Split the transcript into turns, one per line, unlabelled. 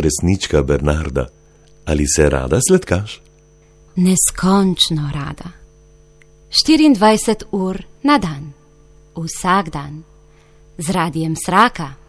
resnička Bernarda, ali se rada sladkaš?
Neskončno rada. 24 ur na dan, vsak dan, z Radiem Sraka.